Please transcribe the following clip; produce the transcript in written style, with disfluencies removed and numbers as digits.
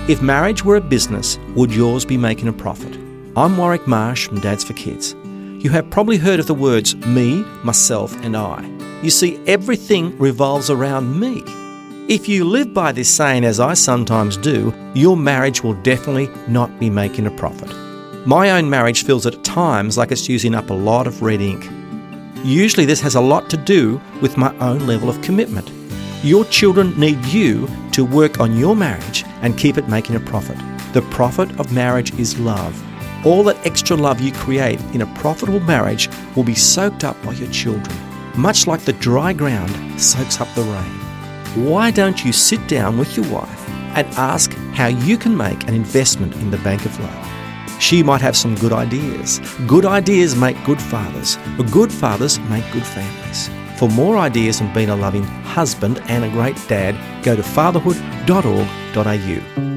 If marriage were a business, would yours be making a profit? I'm Warwick Marsh from Dads for Kids. You have probably heard of the words me, myself and I. You see, everything revolves around me. If you live by this saying, as I sometimes do, your marriage will definitely not be making a profit. My own marriage feels at times like it's using up a lot of red ink. Usually this has a lot to do with my own level of commitment. Your children need you to work on your marriage and keep it making a profit. The profit of marriage is love. All that extra love you create in a profitable marriage will be soaked up by your children, much like the dry ground soaks up the rain. Why don't you sit down with your wife and ask how you can make an investment in the bank of love? She might have some good ideas. Good ideas make good fathers. Good fathers make good families. For more ideas on being a loving husband and a great dad, go to fatherhood.org.au.